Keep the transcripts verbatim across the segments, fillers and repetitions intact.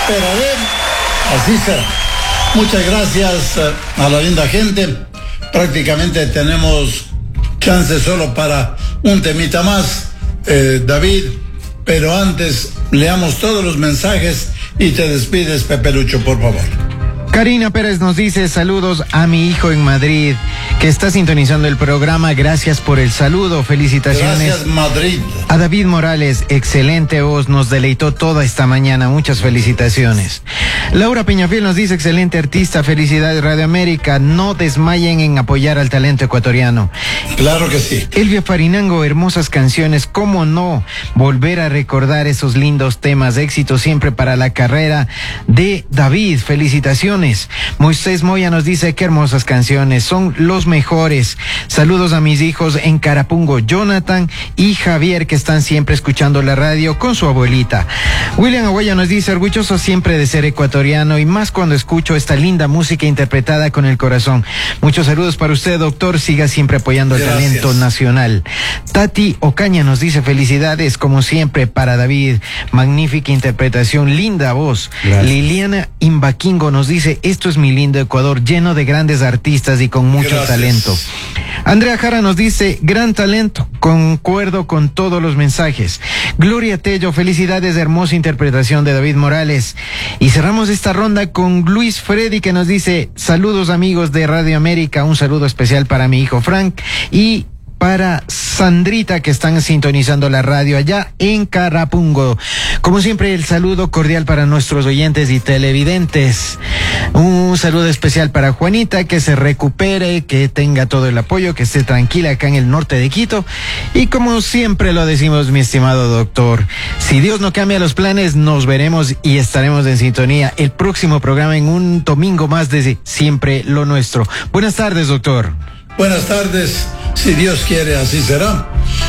esperaré, así será. Muchas gracias a la linda gente. Prácticamente tenemos chance solo para un temita más, eh, David, pero antes leamos todos los mensajes y te despides, Pepe Lucho, por favor. Karina Pérez nos dice: saludos a mi hijo en Madrid, que está sintonizando el programa. Gracias por el saludo, felicitaciones. Gracias, Madrid. A David Morales, excelente voz, nos deleitó toda esta mañana, muchas felicitaciones. Laura Peñafiel nos dice: excelente artista, felicidades Radio América, no desmayen en apoyar al talento ecuatoriano. Claro que sí. Elvia Farinango, hermosas canciones, cómo no volver a recordar esos lindos temas, éxito siempre para la carrera de David, felicitaciones. Moisés Moya nos dice: qué hermosas canciones, son los mejores. Saludos a mis hijos en Carapungo, Jonathan y Javier, que están siempre escuchando la radio con su abuelita. William Aguaya nos dice: orgulloso siempre de ser ecuatoriano y más cuando escucho esta linda música interpretada con el corazón. Muchos saludos para usted, doctor, siga siempre apoyando al talento nacional. Tati Ocaña nos dice: felicidades como siempre para David, magnífica interpretación, linda voz. Gracias. Liliana Imbaquingo nos dice: esto es mi lindo Ecuador, lleno de grandes artistas y con mucho Gracias. talento. Andrea Jara nos dice: gran talento, concuerdo con todos los mensajes. Gloria Tello, felicidades, hermosa interpretación de David Morales. Y cerramos esta ronda con Luis Freddy, que nos dice: saludos amigos de Radio América, un saludo especial para mi hijo Frank y para Sandrita, que están sintonizando la radio allá en Carapungo. Como siempre, el saludo cordial para nuestros oyentes y televidentes. Un saludo especial para Juanita, que se recupere, que tenga todo el apoyo, que esté tranquila acá en el norte de Quito. Y como siempre lo decimos, mi estimado doctor, si Dios no cambia los planes, nos veremos y estaremos en sintonía el próximo programa en un domingo más de Siempre lo Nuestro. Buenas tardes, doctor. Buenas tardes, si Dios quiere así será.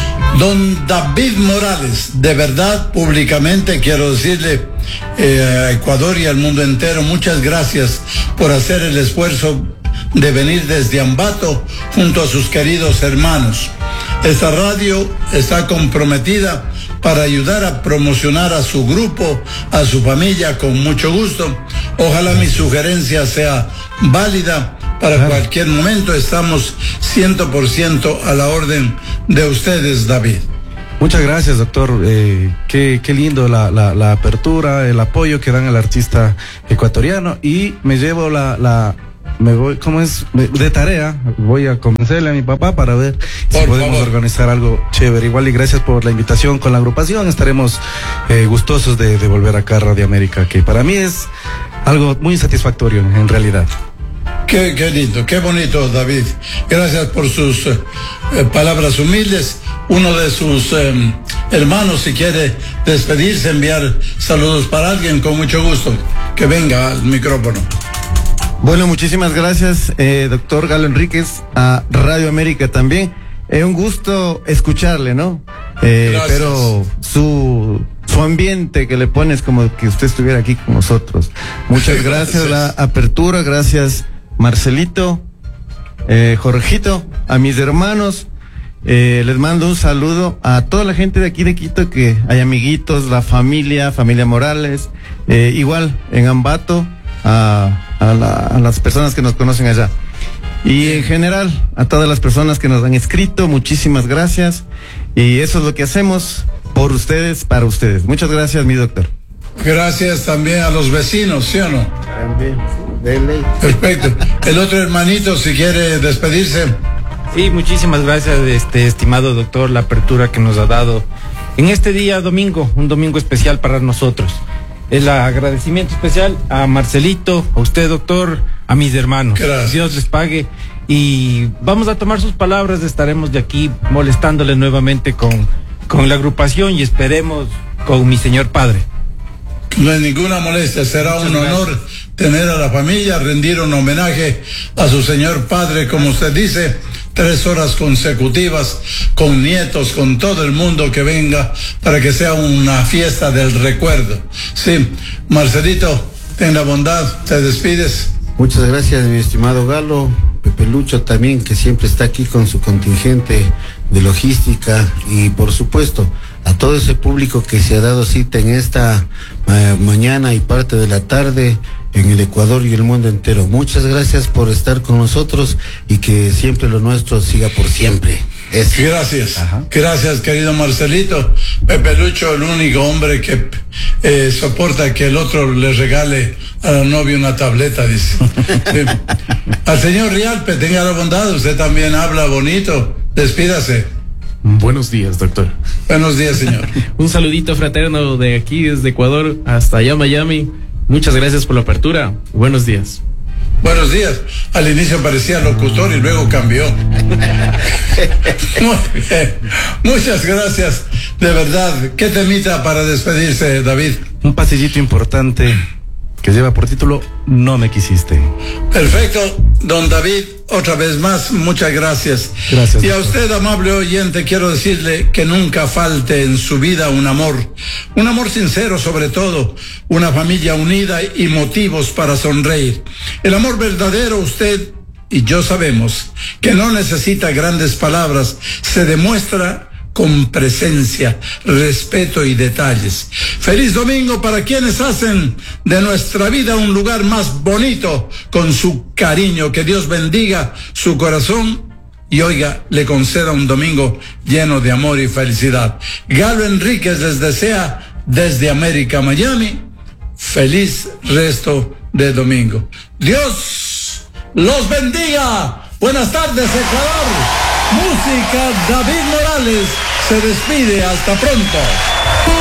Don David Morales, de verdad, públicamente quiero decirle eh, a Ecuador y al mundo entero, muchas gracias por hacer el esfuerzo de venir desde Ambato junto a sus queridos hermanos. Esta radio está comprometida para ayudar a promocionar a su grupo, a su familia, con mucho gusto. Ojalá mi sugerencia sea válida. Para claro. cualquier momento estamos cien por ciento a la orden de ustedes, David. Muchas gracias, doctor. Eh, qué, qué lindo la, la, la apertura, el apoyo que dan al artista ecuatoriano. Y me llevo la... la me voy, ¿cómo es? De tarea, voy a convencerle a mi papá para ver por si podemos favor. organizar algo chévere. Igual y gracias por la invitación con la agrupación. Estaremos eh, gustosos de, de volver acá a Radio América, que para mí es algo muy satisfactorio en realidad. Qué, qué lindo, qué bonito, David. Gracias por sus eh, palabras humildes. Uno de sus eh, hermanos, si quiere despedirse, enviar saludos para alguien, con mucho gusto. Que venga al micrófono. Bueno, muchísimas gracias, eh, doctor Galo Enríquez, a Radio América también. Es eh, un gusto escucharle, ¿no? Eh, pero su... su ambiente que le pones como que usted estuviera aquí con nosotros. Muchas gracias, la apertura, gracias Marcelito, eh, Jorgito, a mis hermanos, eh, les mando un saludo a toda la gente de aquí de Quito, que hay amiguitos, la familia, familia Morales, eh, igual en Ambato, a, a, la, a las personas que nos conocen allá. Y en general, a todas las personas que nos han escrito, muchísimas gracias. Y eso es lo que hacemos por ustedes, para ustedes. Muchas gracias, mi doctor. Gracias también a los vecinos, ¿sí o no? También, de ley. Perfecto. El otro hermanito, si quiere despedirse. Sí, muchísimas gracias, este estimado doctor, la apertura que nos ha dado en este día domingo, un domingo especial para nosotros. El agradecimiento especial a Marcelito, a usted, doctor, a mis hermanos. Gracias. Dios les pague. Y vamos a tomar sus palabras, estaremos de aquí molestándole nuevamente con, con la agrupación y esperemos con mi señor padre. No hay ninguna molestia, será Muchas un honor gracias. tener a la familia, rendir un homenaje a su señor padre, como usted dice, tres horas consecutivas, con nietos, con todo el mundo que venga, para que sea una fiesta del recuerdo. Sí, Marcelito, ten la bondad, te despides. Muchas gracias, mi estimado Galo. Pepe Lucho también, que siempre está aquí con su contingente de logística, y por supuesto a todo ese público que se ha dado cita en esta eh, mañana y parte de la tarde en el Ecuador y el mundo entero. Muchas gracias por estar con nosotros y que siempre lo nuestro siga por siempre. Es. Gracias, Ajá. gracias querido Marcelito. Pepe Lucho, el único hombre que eh, soporta que el otro le regale a la novia una tableta, dice. Sí. Al señor Rialpe, tenga la bondad, usted también habla bonito, despídase. Buenos días, doctor. Buenos días, señor. Un saludito fraterno de aquí, desde Ecuador hasta allá Miami. Muchas gracias por la apertura. Buenos días. Buenos días. Al inicio parecía locutor y luego cambió. Muy bien. Muchas gracias. De verdad, ¿qué temita para despedirse, David? Un pasillito importante que lleva por título No me quisiste. Perfecto, don David, otra vez más, muchas gracias. Gracias. Y a usted, amable oyente, quiero decirle que nunca falte en su vida un amor, un amor sincero sobre todo, una familia unida y motivos para sonreír. El amor verdadero, usted y yo sabemos que no necesita grandes palabras, se demuestra con presencia, respeto y detalles. Feliz domingo para quienes hacen de nuestra vida un lugar más bonito con su cariño. Que Dios bendiga su corazón y oiga, le conceda un domingo lleno de amor y felicidad. Galo Enríquez les desea desde América, Miami, feliz resto de domingo. Dios los bendiga. Buenas tardes, Ecuador. Música, David Morales se despide. Hasta pronto.